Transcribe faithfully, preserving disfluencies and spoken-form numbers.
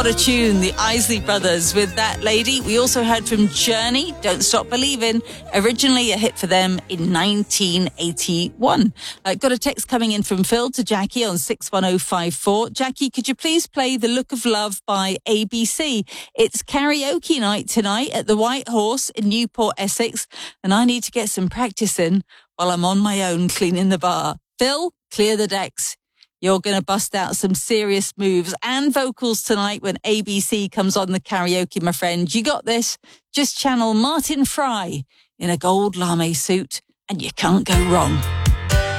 What a tune, the Isley Brothers with That Lady. We also heard from Journey, Don't Stop Believing, originally a hit for them in nineteen eighty-one. Uh, got a text coming in from Phil to Jackie on six one oh five four. Jackie, could you please play The Look of Love by A B C? It's karaoke night tonight at the White Horse in Newport, Essex, and I need to get some practice in while I'm on my own cleaning the bar. Phil, clear the decks. You're going to bust out some serious moves and vocals tonight when A B C comes on the karaoke, my friend. You got this. Just channel Martin Fry in a gold lame suit and you can't go wrong.